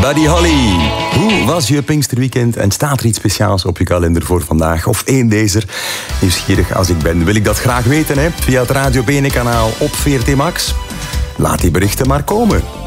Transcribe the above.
Buddy Holly. Hoe was je Pinksterweekend en staat er iets speciaals op je kalender voor vandaag? Of één deze? Nieuwsgierig als ik ben, wil ik dat graag weten, hè? Via het Radio Bene kanaal op VRT Max. Laat die berichten maar komen.